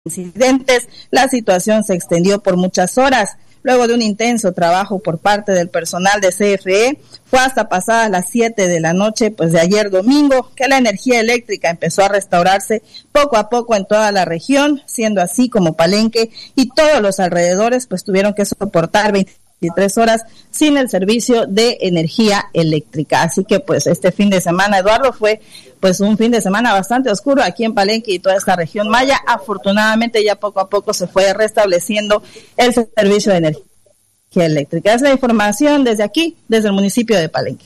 incidentes, la situación se extendió por muchas horas. Luego de un intenso trabajo por parte del personal de CFE, fue hasta pasadas las 7 de la noche, pues de ayer domingo, que la energía eléctrica empezó a restaurarse poco a poco en toda la región, siendo así como Palenque y todos los alrededores, pues tuvieron que soportar 23 horas sin el servicio de energía eléctrica. Así que pues este fin de semana, Eduardo, fue pues un fin de semana bastante oscuro aquí en Palenque y toda esta región maya. Afortunadamente ya poco a poco se fue restableciendo el servicio de energía eléctrica. Es la información desde aquí, desde el municipio de Palenque.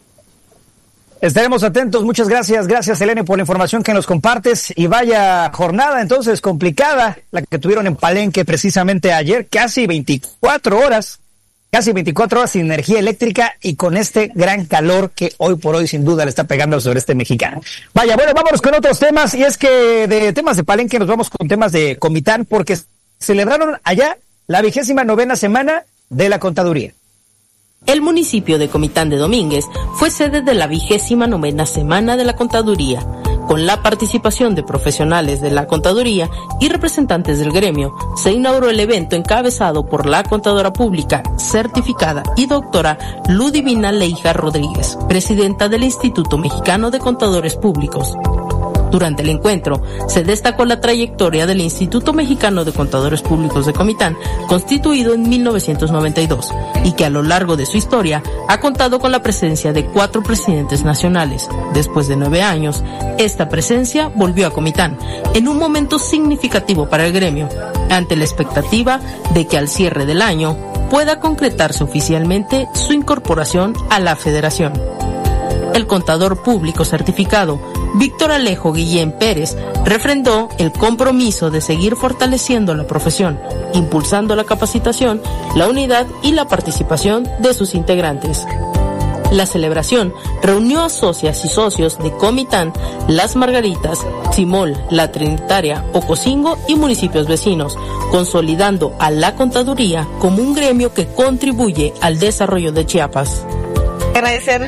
Estaremos atentos. Muchas gracias. Gracias, Elena, por la información que nos compartes. Y vaya jornada entonces complicada la que tuvieron en Palenque precisamente ayer, casi 24 horas sin energía eléctrica y con este gran calor que hoy por hoy sin duda le está pegando al sureste mexicano. Vaya, bueno, vámonos con otros temas, y es que de temas de Palenque nos vamos con temas de Comitán, porque celebraron allá la 29ª semana de la contaduría. El municipio de Comitán de Domínguez fue sede de la 29ª semana de la contaduría, con la participación de profesionales de la contaduría y representantes del gremio. Se inauguró el evento encabezado por la contadora pública certificada y doctora Ludivina Leija Rodríguez, presidenta del Instituto Mexicano de Contadores Públicos. Durante el encuentro, se destacó la trayectoria del Instituto Mexicano de Contadores Públicos de Comitán, constituido en 1992, y que a lo largo de su historia ha contado con la presencia de 4 presidentes nacionales. Después de 9 años, esta presencia volvió a Comitán, en un momento significativo para el gremio, ante la expectativa de que al cierre del año pueda concretarse oficialmente su incorporación a la federación. El contador público certificado, Víctor Alejo Guillén Pérez, refrendó el compromiso de seguir fortaleciendo la profesión, impulsando la capacitación, la unidad y la participación de sus integrantes. La celebración reunió a socias y socios de Comitán, Las Margaritas, Simol, La Trinitaria, Ocosingo y municipios vecinos, consolidando a la contaduría como un gremio que contribuye al desarrollo de Chiapas. Agradecer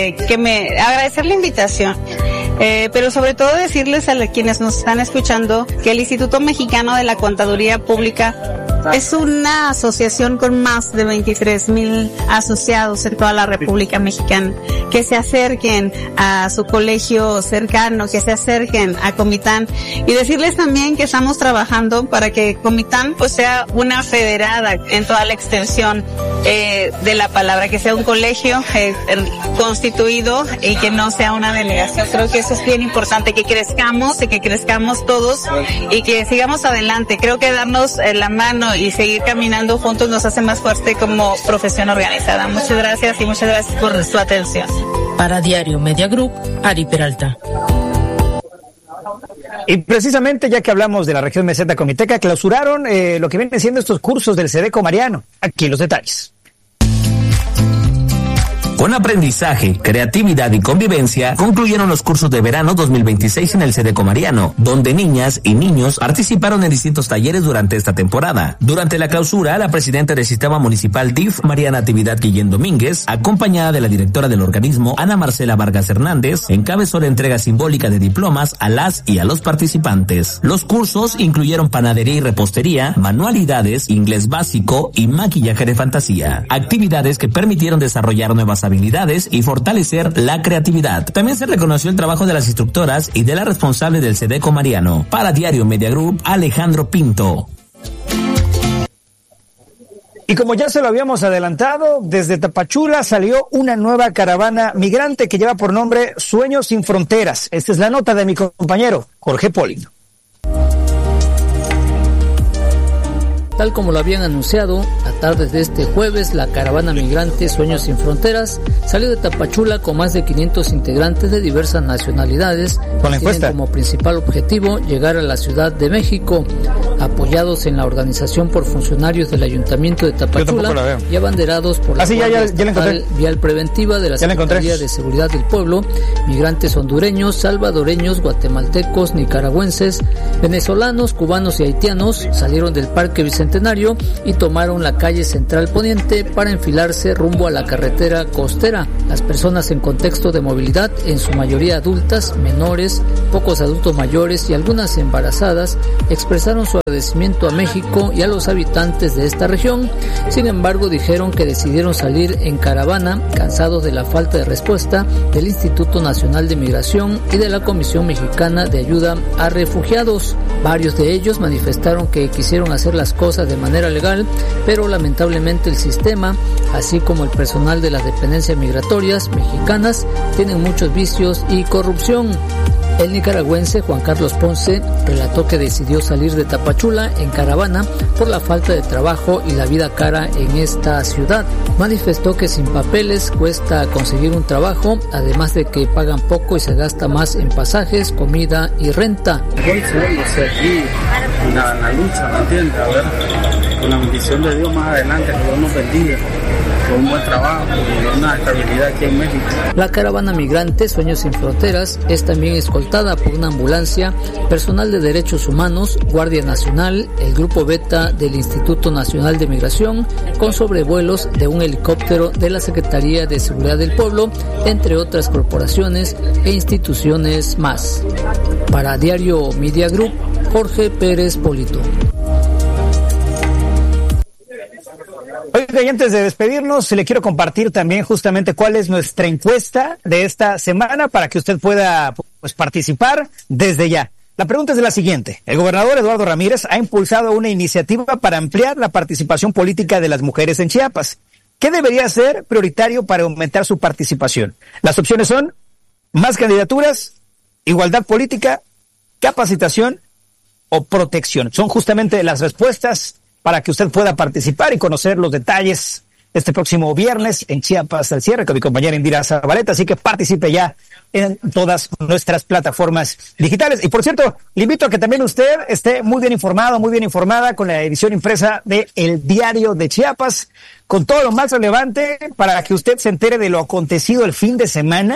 la invitación, pero sobre todo decirles a quienes nos están escuchando que el Instituto Mexicano de la Contaduría Pública es una asociación con más de 23,000 asociados en toda la República Mexicana, que se acerquen a su colegio cercano, que se acerquen a Comitán, y decirles también que estamos trabajando para que Comitán pues sea una federada en toda la extensión de la palabra, que sea un colegio constituido y que no sea una delegación. Creo que eso es bien importante, que crezcamos y que crezcamos todos y que sigamos adelante. Creo que darnos la mano y seguir caminando juntos nos hace más fuerte como profesión organizada. Muchas gracias y muchas gracias por su atención. Para Diario Media Group, Ari Peralta. Y precisamente, ya que hablamos de la región meseta comiteca, clausuraron lo que vienen siendo estos cursos del Sedeco Mariano. Aquí los detalles. Con aprendizaje, creatividad y convivencia, concluyeron los cursos de verano 2026 en el Sedeco Mariano, donde niñas y niños participaron en distintos talleres durante esta temporada. Durante la clausura, la presidenta del Sistema Municipal DIF, María Natividad Guillén Domínguez, acompañada de la directora del organismo, Ana Marcela Vargas Hernández, encabezó la entrega simbólica de diplomas a las y a los participantes. Los cursos incluyeron panadería y repostería, manualidades, inglés básico y maquillaje de fantasía. Actividades que permitieron desarrollar nuevas habilidades y fortalecer la creatividad. También se reconoció el trabajo de las instructoras y de la responsable del Sedeco Mariano. Para Diario Media Group, Alejandro Pinto. Y como ya se lo habíamos adelantado, desde Tapachula salió una nueva caravana migrante que lleva por nombre Sueños sin Fronteras. Esta es la nota de mi compañero Jorge Polino. Tal como lo habían anunciado, a tarde de este jueves, la caravana migrante Sueños sin Fronteras salió de Tapachula con más de 500 integrantes de diversas nacionalidades. Con la encuesta, tienen como principal objetivo llegar a la Ciudad de México. apoyados en la organización por funcionarios del Ayuntamiento de Tapachula y abanderados por la Vial Preventiva de la Secretaría de Seguridad del Pueblo. Migrantes hondureños, salvadoreños, guatemaltecos, nicaragüenses, venezolanos, cubanos y haitianos salieron del Parque Bicentenario y tomaron la calle Central Poniente para enfilarse rumbo a la carretera costera. Las personas en contexto de movilidad, en su mayoría adultas, menores, pocos adultos mayores y algunas embarazadas, expresaron su agradecimiento a México y a los habitantes de esta región. Sin embargo, dijeron que decidieron salir en caravana, cansados de la falta de respuesta del Instituto Nacional de Migración y de la Comisión Mexicana de Ayuda a Refugiados. Varios de ellos manifestaron que quisieron hacer las cosas de manera legal, pero lamentablemente el sistema, así como el personal de las dependencias migratorias mexicanas, tienen muchos vicios y corrupción. El nicaragüense Juan Carlos Ponce relató que decidió salir de Tapachula en caravana por la falta de trabajo y la vida cara en esta ciudad. Manifestó que sin papeles cuesta conseguir un trabajo, además de que pagan poco y se gasta más en pasajes, comida y renta. Hoy seguimos aquí en la lucha, ¿me entiendes? A ver, con la bendición de Dios más adelante, que Dios nos bendiga, con un buen trabajo y una estabilidad aquí en México. La caravana migrante Sueños Sin Fronteras es también escoltada por una ambulancia, personal de derechos humanos, Guardia Nacional, el Grupo Beta del Instituto Nacional de Migración, con sobrevuelos de un helicóptero de la Secretaría de Seguridad del Pueblo, entre otras corporaciones e instituciones más. Para Diario Media Group, Jorge Pérez Polito. Oiga, y antes de despedirnos, le quiero compartir también justamente cuál es nuestra encuesta de esta semana para que usted pueda participar desde ya. La pregunta es la siguiente. El gobernador Eduardo Ramírez ha impulsado una iniciativa para ampliar la participación política de las mujeres en Chiapas. ¿Qué debería ser prioritario para aumentar su participación? Las opciones son más candidaturas, igualdad política, capacitación o protección. Son justamente las respuestas para que usted pueda participar y conocer los detalles este próximo viernes en Chiapas al cierre con mi compañera Indira Zabaleta. Así que participe ya en todas nuestras plataformas digitales. Y por cierto, le invito a que también usted esté muy bien informado, muy bien informada con la edición impresa de El Diario de Chiapas, con todo lo más relevante para que usted se entere de lo acontecido el fin de semana,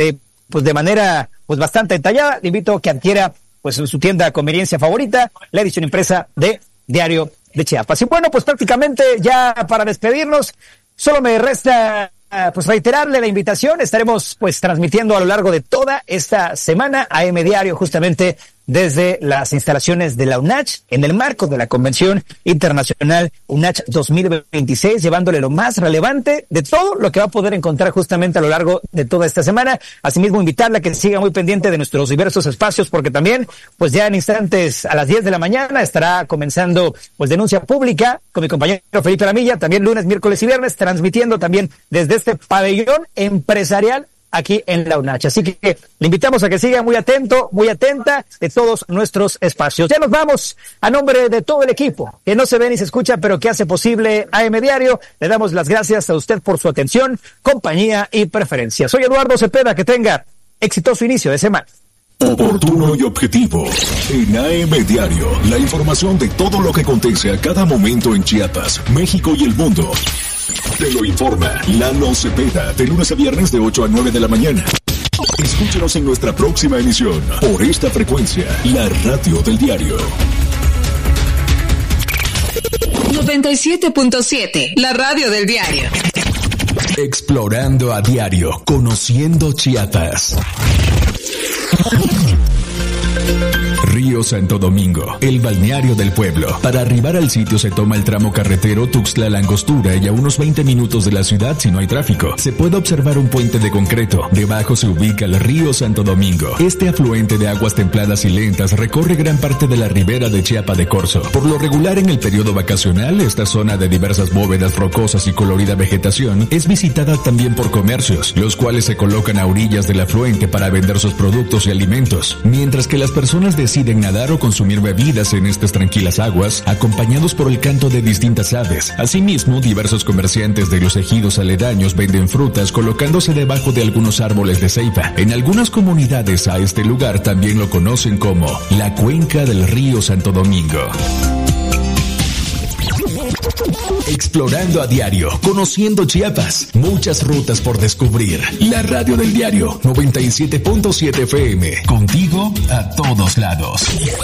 de manera bastante detallada. Le invito a que adquiera en su tienda de conveniencia favorita la edición impresa de Diario de Chiapas. Y bueno, prácticamente ya para despedirnos, solo me resta reiterarle la invitación. Estaremos transmitiendo a lo largo de toda esta semana AM Diario, justamente desde las instalaciones de la UNACH, en el marco de la Convención Internacional UNACH 2026, llevándole lo más relevante de todo lo que va a poder encontrar justamente a lo largo de toda esta semana. Asimismo, invitarle a que siga muy pendiente de nuestros diversos espacios, porque también, ya en instantes, a las 10 de la mañana, estará comenzando, Denuncia Pública, con mi compañero Felipe Lamilla, también lunes, miércoles y viernes, transmitiendo también desde este pabellón empresarial aquí en la UNACH. Así que le invitamos a que siga muy atento, muy atenta de todos nuestros espacios. Ya nos vamos. A nombre de todo el equipo que no se ve ni se escucha, pero que hace posible AM Diario, le damos las gracias a usted por su atención, compañía y preferencia. Soy Eduardo Cepeda, que tenga exitoso inicio de semana. Oportuno y objetivo. En AM Diario, la información de todo lo que acontece a cada momento en Chiapas, México y el mundo. Te lo informa Lalo Cepeda, de lunes a viernes de 8 a 9 de la mañana. Escúchenos en nuestra próxima emisión, por esta frecuencia, la radio del diario. 97.7, la radio del diario. Explorando a diario, conociendo Chiapas. Río Santo Domingo, el balneario del pueblo. Para arribar al sitio se toma el tramo carretero Tuxtla-La Angostura y a unos 20 minutos de la ciudad si no hay tráfico. Se puede observar un puente de concreto. Debajo se ubica el Río Santo Domingo. Este afluente de aguas templadas y lentas recorre gran parte de la ribera de Chiapa de Corzo. Por lo regular en el periodo vacacional, esta zona de diversas bóvedas rocosas y colorida vegetación es visitada también por comercios, los cuales se colocan a orillas del afluente para vender sus productos y alimentos. Mientras que las personas deciden nadar o consumir bebidas en estas tranquilas aguas, acompañados por el canto de distintas aves. Asimismo, diversos comerciantes de los ejidos aledaños venden frutas colocándose debajo de algunos árboles de ceiba. En algunas comunidades a este lugar también lo conocen como la cuenca del río Santo Domingo. Explorando a diario, conociendo Chiapas, muchas rutas por descubrir. La radio del diario 97.7 FM, contigo a todos lados.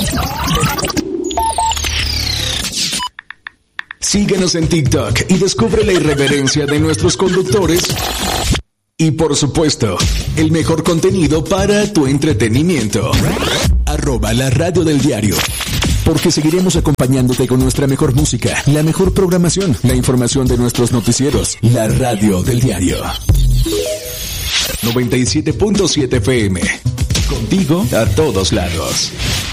Síguenos en TikTok y descubre la irreverencia de nuestros conductores. Y por supuesto, el mejor contenido para tu entretenimiento. @la radio del diario. Porque seguiremos acompañándote con nuestra mejor música, la mejor programación, la información de nuestros noticieros, la radio del diario. 97.7 FM. Contigo a todos lados.